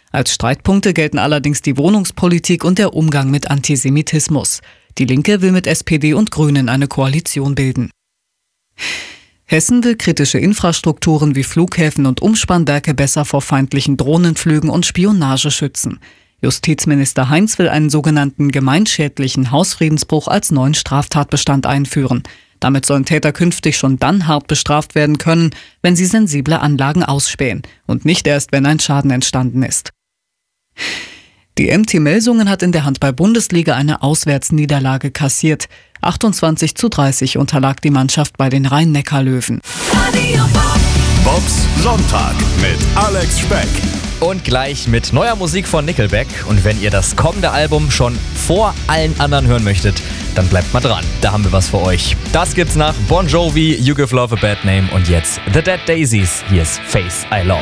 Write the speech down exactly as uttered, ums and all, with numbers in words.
Als Streitpunkte gelten allerdings die Wohnungspolitik und der Umgang mit Antisemitismus. Die Linke will mit S P D und Grünen eine Koalition bilden. Hessen will kritische Infrastrukturen wie Flughäfen und Umspannwerke besser vor feindlichen Drohnenflügen und Spionage schützen. Justizminister Heinz will einen sogenannten gemeinschädlichen Hausfriedensbruch als neuen Straftatbestand einführen. Damit sollen Täter künftig schon dann hart bestraft werden können, wenn sie sensible Anlagen ausspähen und nicht erst, wenn ein Schaden entstanden ist. Die M T Melsungen hat in der Handball-Bundesliga eine Auswärtsniederlage kassiert. achtundzwanzig zu dreißig unterlag die Mannschaft bei den Rhein-Neckar-Löwen. Bobs Sonntag mit Alex Speck. Und gleich mit neuer Musik von Nickelback. Und wenn ihr das kommende Album schon vor allen anderen hören möchtet, dann bleibt mal dran. Da haben wir was für euch. Das gibt's nach Bon Jovi, You Give Love a Bad Name und jetzt The Dead Daisies. Hier ist Face I Love.